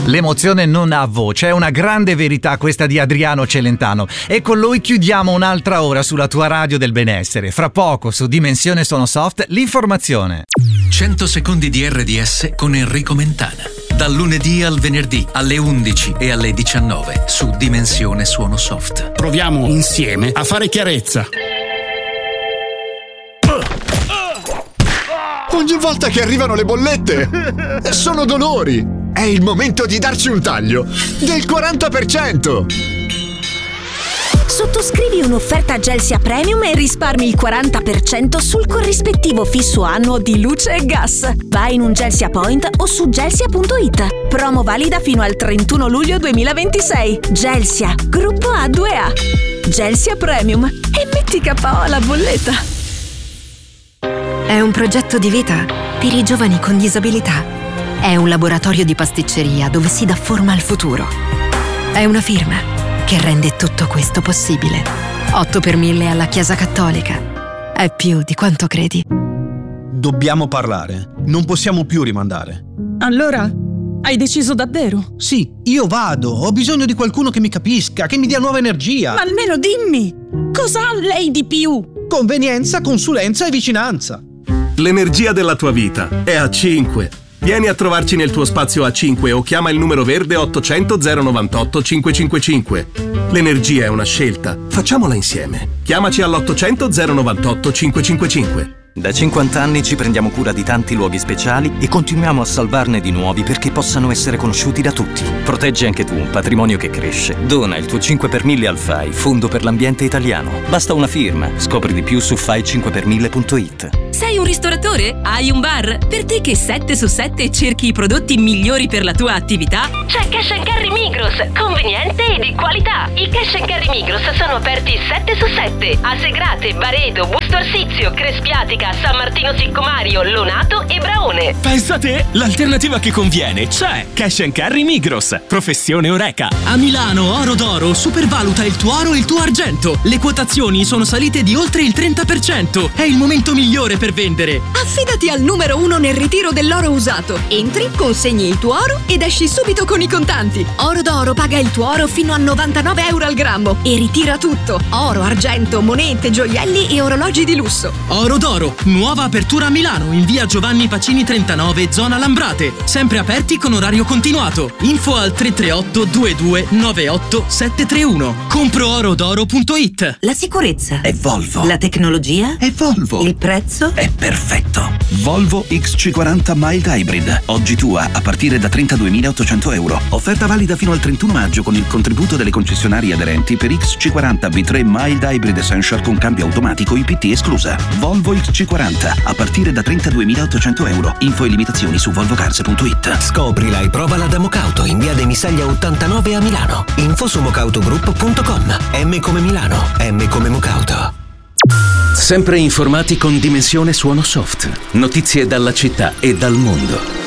L'emozione non ha voce, è una grande verità questa di Adriano Celentano. E con lui chiudiamo un'altra ora sulla tua radio del benessere. Fra poco su Dimensione Suono Soft l'informazione. 100 secondi di RDS con Enrico Mentana. Dal lunedì al venerdì alle 11 e alle 19 su Dimensione Suono Soft. Proviamo insieme a fare chiarezza. Ogni volta che arrivano le bollette sono dolori. È il momento di darci un taglio del 40%. Sottoscrivi un'offerta Gelsia Premium e risparmi il 40% sul corrispettivo fisso annuo di luce e gas. Vai in un Gelsia Point o su gelsia.it. Promo valida fino al 31 luglio 2026. Gelsia, gruppo A2A. Gelsia Premium. E metti KO alla bolletta. È un progetto di vita per i giovani con disabilità. È un laboratorio di pasticceria dove si dà forma al futuro. È una firma che rende tutto questo possibile. 8 per 1000 alla Chiesa Cattolica. È più di quanto credi. Dobbiamo parlare. Non possiamo più rimandare. Allora, hai deciso davvero? Sì, io vado. Ho bisogno di qualcuno che mi capisca, che mi dia nuova energia. Ma almeno dimmi, cosa ha lei di più? Convenienza, consulenza e vicinanza. L'energia della tua vita è A5. Vieni a trovarci nel tuo spazio A5 o chiama il numero verde 800 098 555. L'energia è una scelta, facciamola insieme. Chiamaci all'800 098 555. Da 50 anni ci prendiamo cura di tanti luoghi speciali e continuiamo a salvarne di nuovi perché possano essere conosciuti da tutti. Proteggi anche tu un patrimonio che cresce. Dona il tuo 5 per 1000 al FAI, Fondo per l'Ambiente Italiano. Basta una firma. Scopri di più su fai5per1000.it. Sei un ristoratore? Hai un bar? Per te che 7 su 7 cerchi i prodotti migliori per la tua attività? C'è Cash & Carry Migros, conveniente e di qualità. I Cash & Carry Migros sono aperti 7 su 7 a Segrate, Baredo, Busto Arsizio, Crespiatica, San Martino Siccomario, Lonato e Braone. Pensa te, l'alternativa che conviene c'è. Cash & Carry Migros, professione Oreca. A Milano Oro d'Oro supervaluta il tuo oro e il tuo argento. Le quotazioni sono salite di oltre il 30%. È il momento migliore per vendere. Affidati al numero 1 nel ritiro dell'oro usato. Entri, consegni il tuo oro ed esci subito con i contanti. Oro d'Oro paga il tuo oro fino a 99 euro al grammo e ritira tutto: oro, argento, monete, gioielli e orologi di lusso. Oro d'Oro, nuova apertura a Milano in via Giovanni Pacini 39, zona Lambrate. Sempre aperti con orario continuato. Info al 338 22 98 731. Compro-orodoro.it. La sicurezza è Volvo. La tecnologia è Volvo. Il prezzo è perfetto. Volvo XC40 Mild Hybrid. Oggi tua a partire da 32.800 euro. Offerta valida fino al 31 maggio con il contributo delle concessionarie aderenti per XC40 V3 Mild Hybrid Essential con cambio automatico IPT esclusa. Volvo XC40 a partire da 32.800 euro. Info e limitazioni su volvocars.it. Scoprila e provala da Mocauto in via De Misaglia 89 a Milano. Info su mocautogroup.com. M come Milano, M come Mocauto. Sempre informati con Dimensione Suono Soft. Notizie dalla città e dal mondo.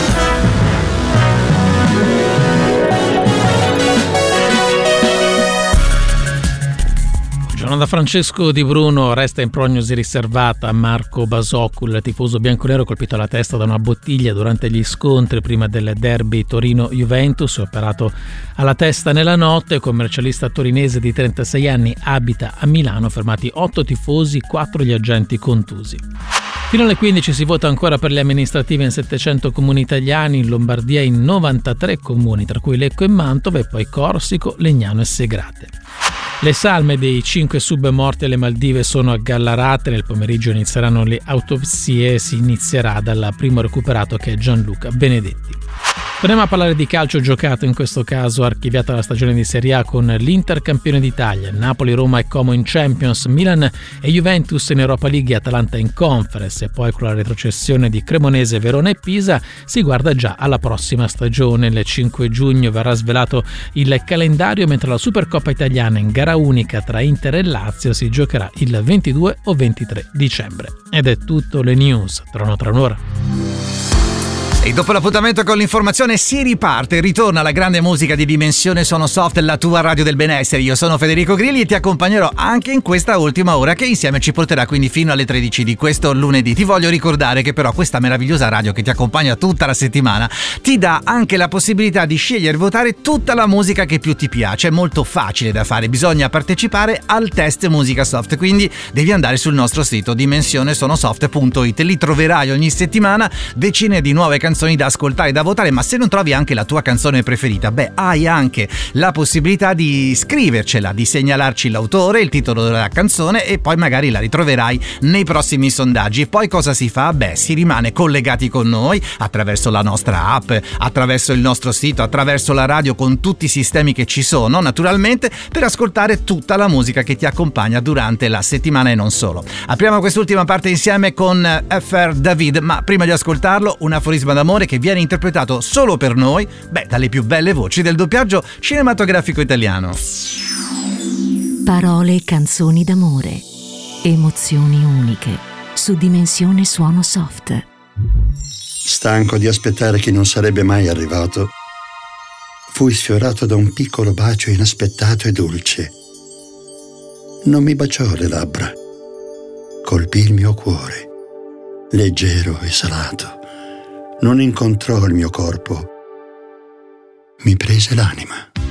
Da Francesco Di Bruno resta in prognosi riservata a Marco Basoccu, il tifoso bianconero colpito alla testa da una bottiglia durante gli scontri prima del derby Torino-Juventus, operato alla testa nella notte. Commercialista torinese di 36 anni, abita a Milano, fermati 8 tifosi, 4 gli agenti contusi. Fino alle 15 si vota ancora per le amministrative in 700 comuni italiani, in Lombardia in 93 comuni, tra cui Lecco e Mantova, e poi Corsico, Legnano e Segrate. Le salme dei 5 sub morti alle Maldive sono a Gallarate. Nel pomeriggio inizieranno le autopsie e si inizierà dal primo recuperato, che è Gianluca Benedetti. Torniamo a parlare di calcio giocato, in questo caso archiviata la stagione di Serie A con l'Inter campione d'Italia, Napoli, Roma e Como in Champions, Milan e Juventus in Europa League e Atalanta in Conference, e poi con la retrocessione di Cremonese, Verona e Pisa si guarda già alla prossima stagione. Il 5 giugno verrà svelato il calendario, mentre la Supercoppa italiana in gara unica tra Inter e Lazio si giocherà il 22 o 23 dicembre. Ed è tutto, le news tornano tra un'ora. E dopo l'appuntamento con l'informazione si riparte, ritorna la grande musica di Dimensione Suono Soft, la tua radio del benessere. Io sono Federico Grilli e ti accompagnerò anche in questa ultima ora che insieme ci porterà quindi fino alle 13 di questo lunedì. Ti voglio ricordare che però questa meravigliosa radio che ti accompagna tutta la settimana ti dà anche la possibilità di scegliere e votare tutta la musica che più ti piace. È molto facile da fare, bisogna partecipare al test Musica Soft, quindi devi andare sul nostro sito dimensionesonosoft.it. Lì troverai ogni settimana decine di nuove canzoni da ascoltare e da votare, ma se non trovi anche la tua canzone preferita, hai anche la possibilità di scrivercela, di segnalarci l'autore, il titolo della canzone e poi magari la ritroverai nei prossimi sondaggi. E poi cosa si fa? Si rimane collegati con noi attraverso la nostra app, attraverso il nostro sito, attraverso la radio, con tutti i sistemi che ci sono naturalmente, per ascoltare tutta la musica che ti accompagna durante la settimana e non solo. Apriamo quest'ultima parte insieme con F.R. David, ma prima di ascoltarlo un aforisma d'amore che viene interpretato solo per noi, dalle più belle voci del doppiaggio cinematografico italiano. Parole e canzoni d'amore, emozioni uniche, su Dimensione Suono Soft. Stanco di aspettare chi non sarebbe mai arrivato, fui sfiorato da un piccolo bacio inaspettato e dolce. Non mi baciò le labbra, colpì il mio cuore, leggero e salato. Non incontrò il mio corpo, mi prese l'anima.